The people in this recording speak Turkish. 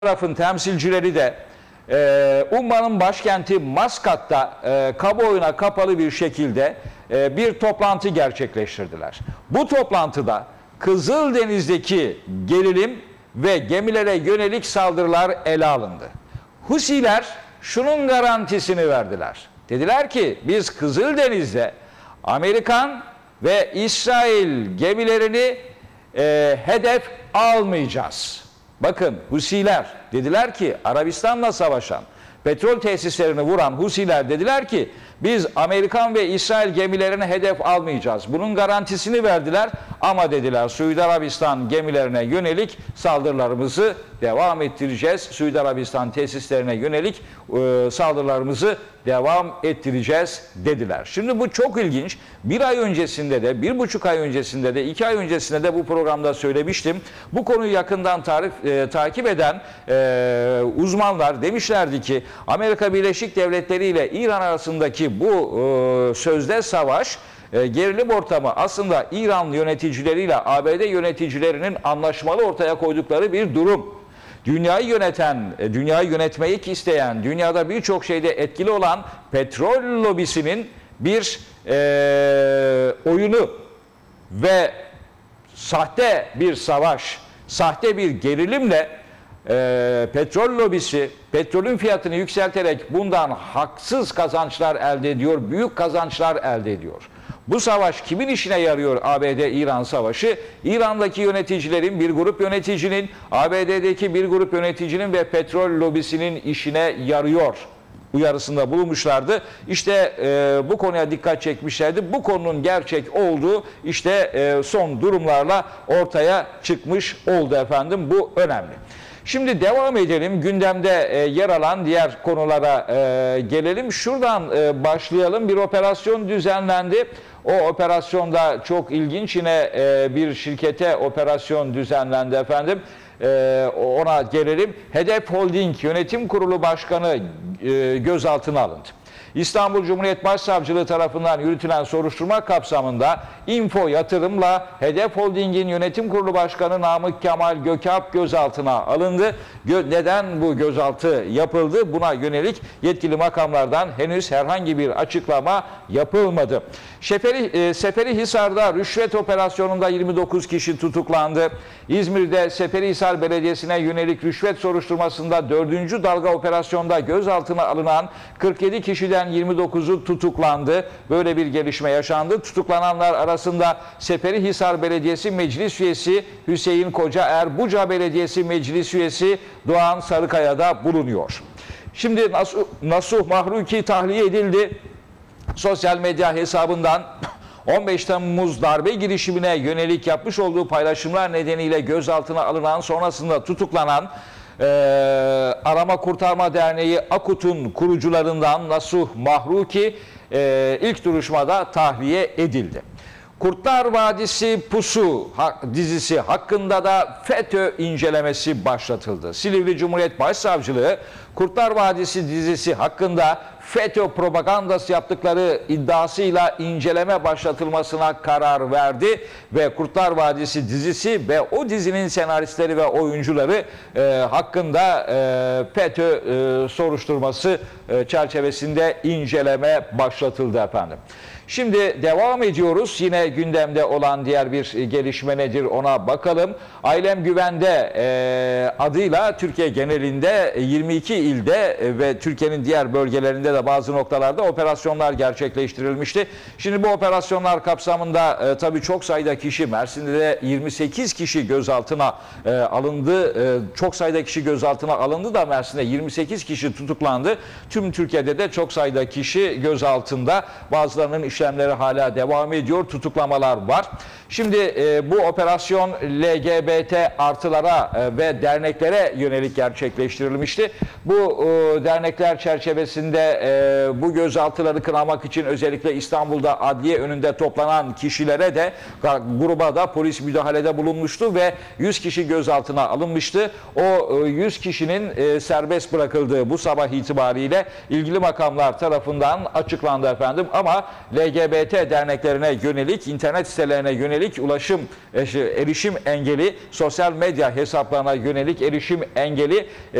tarafın temsilcileri de Umman'ın başkenti Maskat'ta kamuoyuna kapalı bir şekilde bir toplantı gerçekleştirdiler. Bu toplantıda Kızıldeniz'deki gerilim ve gemilere yönelik saldırılar ele alındı. Husiler şunun garantisini verdiler. Dediler ki biz Kızıldeniz'de Amerikan ve İsrail gemilerini hedef almayacağız. Bakın Husiler dediler ki Arabistan'la savaşan, petrol tesislerini vuran Husiler dediler ki biz Amerikan ve İsrail gemilerini hedef almayacağız. Bunun garantisini verdiler ama dediler Suudi Arabistan gemilerine yönelik saldırılarımızı devam ettireceğiz. Suudi Arabistan tesislerine yönelik saldırılarımızı devam ettireceğiz dediler. Şimdi bu çok ilginç. Bir ay öncesinde de, 1,5 ay öncesinde de, 2 ay öncesinde de bu programda söylemiştim. Bu konuyu yakından takip eden uzmanlar demişlerdi ki Amerika Birleşik Devletleri ile İran arasındaki bu sözde savaş, gerilim ortamı aslında İran yöneticileriyle ABD yöneticilerinin anlaşmalı ortaya koydukları bir durum. Dünyayı yöneten, dünyayı yönetmeyi isteyen, dünyada birçok şeyde etkili olan petrol lobisinin bir oyunu ve sahte bir savaş, sahte bir gerilimle petrol lobisi petrolün fiyatını yükselterek bundan haksız kazançlar elde ediyor, büyük kazançlar elde ediyor. Bu savaş kimin işine yarıyor ABD-İran savaşı? İran'daki yöneticilerin, bir grup yöneticinin, ABD'deki bir grup yöneticinin ve petrol lobisinin işine yarıyor uyarısında bulunmuşlardı. İşte bu konuya dikkat çekmişlerdi. Bu konunun gerçek olduğu işte son durumlarla ortaya çıkmış oldu efendim. Bu önemli. Şimdi devam edelim. Gündemde yer alan diğer konulara gelelim. Şuradan başlayalım. Bir operasyon düzenlendi. O operasyonda çok ilginç yine bir şirkete operasyon düzenlendi efendim. Ona gelelim. Hedef Holding Yönetim Kurulu Başkanı gözaltına alındı. İstanbul Cumhuriyet Başsavcılığı tarafından yürütülen soruşturma kapsamında Info Yatırım'la Hedef Holding'in Yönetim Kurulu Başkanı Namık Kemal Gökalp gözaltına alındı. Neden bu gözaltı yapıldı? Buna yönelik yetkili makamlardan henüz herhangi bir açıklama yapılmadı. Seferihisar'da rüşvet operasyonunda 29 kişi tutuklandı. İzmir'de Seferihisar Belediyesi'ne yönelik rüşvet soruşturmasında 4. dalga operasyonda gözaltına alınan 47 kişiden 29'u tutuklandı. Böyle bir gelişme yaşandı. Tutuklananlar arasında Seferihisar Belediyesi Meclis Üyesi Hüseyin Kocaer, Buca Belediyesi Meclis Üyesi Doğan Sarıkaya da bulunuyor. Şimdi Nasuh Mahruki tahliye edildi. Sosyal medya hesabından 15 Temmuz darbe girişimine yönelik yapmış olduğu paylaşımlar nedeniyle gözaltına alınan, sonrasında tutuklanan Arama Kurtarma Derneği AKUT'un kurucularından Nasuh Mahruki ilk duruşmada tahliye edildi. Kurtlar Vadisi Pusu dizisi hakkında da FETÖ incelemesi başlatıldı. Silivri Cumhuriyet Başsavcılığı Kurtlar Vadisi dizisi hakkında FETÖ propagandası yaptıkları iddiasıyla inceleme başlatılmasına karar verdi ve Kurtlar Vadisi dizisi ve o dizinin senaristleri ve oyuncuları hakkında FETÖ soruşturması çerçevesinde inceleme başlatıldı efendim. Şimdi devam ediyoruz. Yine gündemde olan diğer bir gelişme nedir ona bakalım. Ailem Güvende adıyla Türkiye genelinde 22 ilde ve Türkiye'nin diğer bölgelerinde de bazı noktalarda operasyonlar gerçekleştirilmişti. Şimdi bu operasyonlar kapsamında tabii çok sayıda kişi, Mersin'de de 28 kişi gözaltına alındı. Çok sayıda kişi gözaltına alındı da Mersin'de 28 kişi tutuklandı. Tüm Türkiye'de de çok sayıda kişi gözaltında. Bazılarının işlemleri hala devam ediyor. Tutuklamalar var. Şimdi bu operasyon LGBT artılara ve derneklere yönelik gerçekleştirilmişti. Bu dernekler çerçevesinde bu gözaltıları kınamak için özellikle İstanbul'da adliye önünde toplanan kişilere de gruba da polis müdahalede bulunmuştu ve 100 kişi gözaltına alınmıştı. O 100 kişinin serbest bırakıldığı bu sabah itibariyle ilgili makamlar tarafından açıklandı efendim. Ama LGBT derneklerine yönelik, internet sitelerine yönelik erişim engeli, sosyal medya hesaplarına yönelik erişim engeli